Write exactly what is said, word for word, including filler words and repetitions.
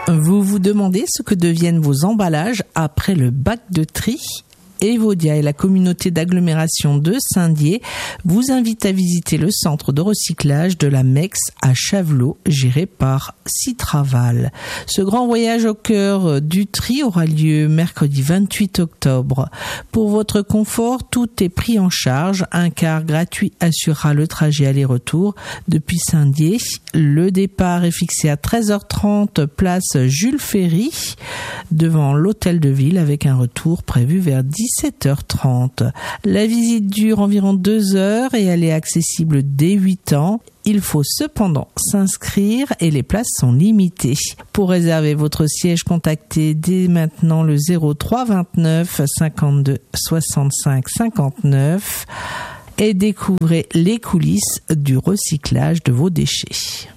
Vous vous demandez ce que deviennent vos emballages après le bac de tri ? Evodia et la communauté d'agglomération de Saint-Dié vous invitent à visiter le centre de recyclage de la Mex à Chavelot, géré par Citraval. Ce grand voyage au cœur du tri aura lieu mercredi vingt-huit octobre. Pour votre confort, tout est pris en charge. Un car gratuit assurera le trajet aller-retour depuis Saint-Dié. Le départ est fixé à treize heures trente, place Jules Ferry, devant l'hôtel de ville, avec un retour prévu vers dix-sept heures trente. La visite dure environ deux heures et elle est accessible dès huit ans. Il faut cependant s'inscrire et les places sont limitées. Pour réserver votre siège, contactez dès maintenant le zéro trois vingt-neuf cinquante-deux soixante-cinq cinquante-neuf et découvrez les coulisses du recyclage de vos déchets.